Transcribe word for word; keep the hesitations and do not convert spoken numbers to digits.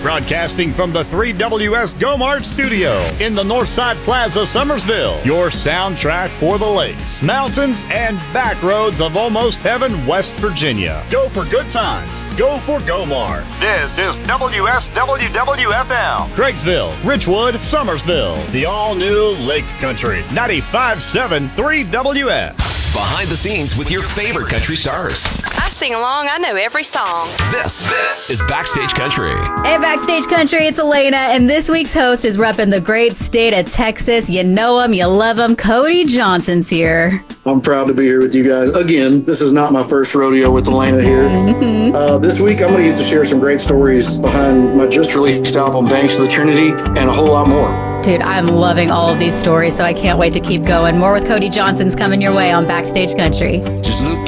Broadcasting from the three W S GoMart studio in the Northside Plaza, Summersville. Your soundtrack for the lakes, mountains, and back roads of almost heaven, West Virginia. Go for good times. Go for GoMart. This is W S W W F M. Craigsville, Richwood, Summersville. The all-new Lake Country. ninety-five point seven three W S. Behind the scenes with your favorite country stars. I sing along. I know every song. This, this is Backstage Country. Hey, Backstage Country, it's Elena, and this week's host is repping the great state of Texas. You know him, you love him. Cody Johnson's here. I'm proud to be here with you guys. Again, this is not my first rodeo with Elena here. Mm-hmm. Uh, this week, I'm going to get to share some great stories behind my just released album, Banks of the Trinity, and a whole lot more. Dude, I'm loving all of these stories, so I can't wait to keep going. More with Cody Johnson's coming your way on Backstage Country. Just look